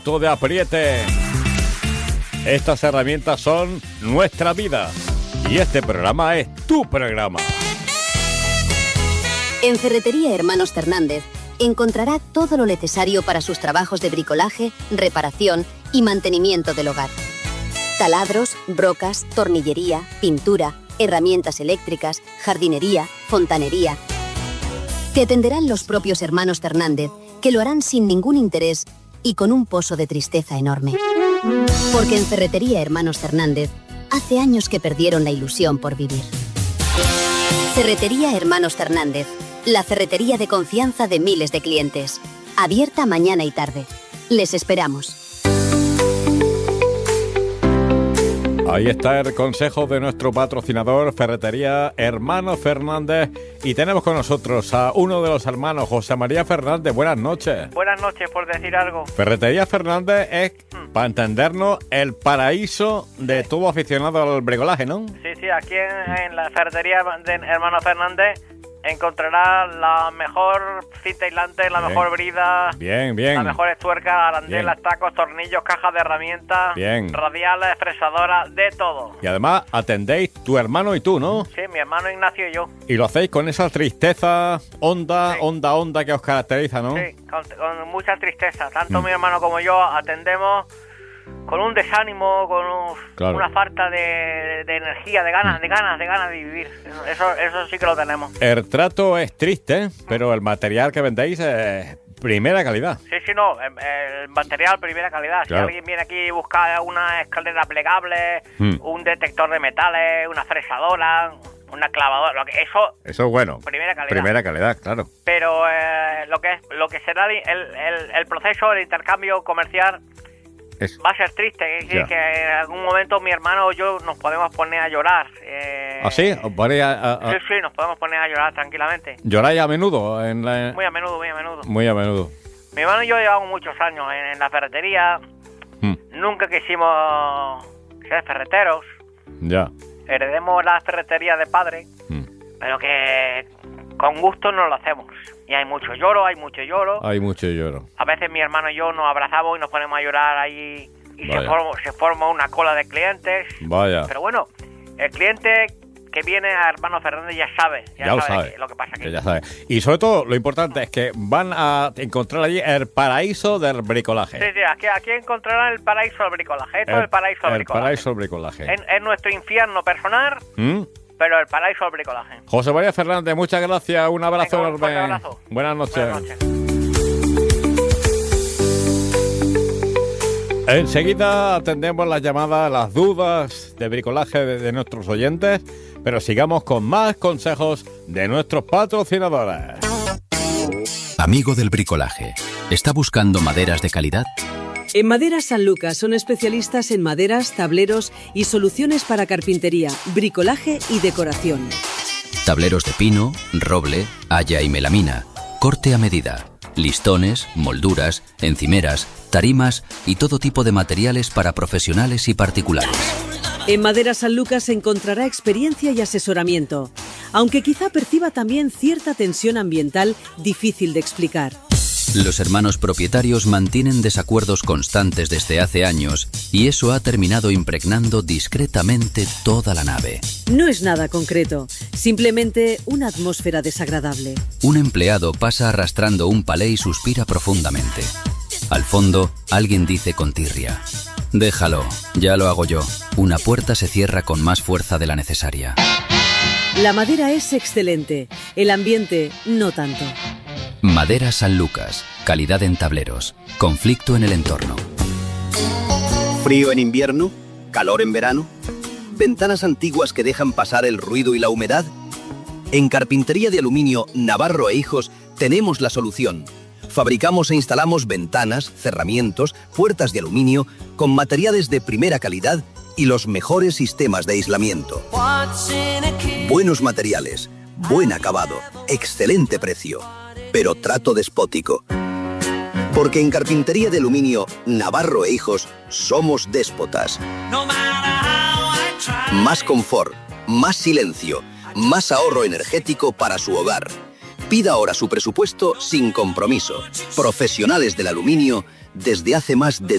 momento de apriete. Estas herramientas son nuestra vida y este programa es tu programa. En Ferretería Hermanos Fernández encontrará todo lo necesario para sus trabajos de bricolaje, reparación y mantenimiento del hogar. Taladros, brocas, tornillería, pintura, herramientas eléctricas, jardinería, fontanería. Te atenderán los propios hermanos Fernández, que lo harán sin ningún interés y con un pozo de tristeza enorme. Porque en Ferretería Hermanos Fernández hace años que perdieron la ilusión por vivir. Ferretería Hermanos Fernández, la ferretería de confianza de miles de clientes. Abierta mañana y tarde. Les esperamos. Ahí está el consejo de nuestro patrocinador, Ferretería Hermanos Fernández. Y tenemos con nosotros a uno de los hermanos, José María Fernández. Buenas noches. Buenas noches, por decir algo. Ferretería Fernández es, para entendernos, el paraíso de todo aficionado al bricolaje, ¿no? Sí, aquí en la Ferretería de Hermanos Fernández encontrará la mejor cinta aislante, la mejor brida, bien, las mejores tuercas, arandelas, tacos, tornillos, cajas de herramientas, radiales, fresadoras, de todo. Y además atendéis tu hermano y tú, ¿no? Sí, mi hermano Ignacio y yo. Y lo hacéis con esa tristeza honda que os caracteriza, ¿no? Sí, con mucha tristeza. Tanto mi hermano como yo atendemos con un desánimo, con una falta de energía, de ganas de vivir. Eso sí que lo tenemos. El trato es triste, pero el material que vendéis es primera calidad. Sí, no, el material primera calidad. Claro. Si alguien viene aquí y busca una escalera plegable, un detector de metales, una fresadora, una clavadora, eso es bueno. Primera calidad, claro. Pero lo que será el proceso, el intercambio comercial, va a ser triste, es decir, que en algún momento mi hermano o yo nos podemos poner a llorar. ¿Ah, sí? ¿Os ponéis Sí, nos podemos poner a llorar tranquilamente. ¿Lloráis a menudo? Muy a menudo. Muy a menudo. Mi hermano y yo llevamos muchos años en la ferretería. Nunca quisimos ser ferreteros. Ya. Heredemos la ferretería de padre, pero que con gusto no lo hacemos. Y hay mucho lloro. A veces mi hermano y yo nos abrazamos y nos ponemos a llorar ahí y se forma una cola de clientes. Vaya. Pero bueno, el cliente que viene a Hermano Fernández ya sabe lo que pasa aquí. Ya sabe. Y sobre todo, lo importante es que van a encontrar allí el paraíso del bricolaje. Sí, aquí encontrarán el paraíso del bricolaje. Esto es el paraíso del bricolaje. El paraíso del bricolaje. Es nuestro infierno personal. Pero el paraíso del bricolaje. José María Fernández, muchas gracias. Un abrazo enorme. Un abrazo. Buenas noches. Enseguida atendemos las llamadas, las dudas de bricolaje de nuestros oyentes, pero sigamos con más consejos de nuestros patrocinadores. Amigo del bricolaje, ¿está buscando maderas de calidad? En Maderas San Lucas son especialistas en maderas, tableros y soluciones para carpintería, bricolaje y decoración. Tableros de pino, roble, haya y melamina, corte a medida, listones, molduras, encimeras, tarimas y todo tipo de materiales para profesionales y particulares. En Maderas San Lucas encontrará experiencia y asesoramiento, aunque quizá perciba también cierta tensión ambiental difícil de explicar. Los hermanos propietarios mantienen desacuerdos constantes desde hace años y eso ha terminado impregnando discretamente toda la nave. No es nada concreto, simplemente una atmósfera desagradable. Un empleado pasa arrastrando un palé y suspira profundamente. Al fondo, alguien dice con tirria: déjalo, ya lo hago yo. Una puerta se cierra con más fuerza de la necesaria. La madera es excelente, el ambiente no tanto. Maderas San Lucas, calidad en tableros, conflicto en el entorno. ¿Frío en invierno? ¿Calor en verano? ¿Ventanas antiguas que dejan pasar el ruido y la humedad? En Carpintería de Aluminio Navarro e Hijos tenemos la solución. Fabricamos e instalamos ventanas, cerramientos, puertas de aluminio con materiales de primera calidad y los mejores sistemas de aislamiento. Buenos materiales, buen acabado, excelente precio, pero trato despótico. Porque en Carpintería de Aluminio Navarro e Hijos somos déspotas. Más confort, más silencio, más ahorro energético para su hogar. Pida ahora su presupuesto sin compromiso. Profesionales del aluminio desde hace más de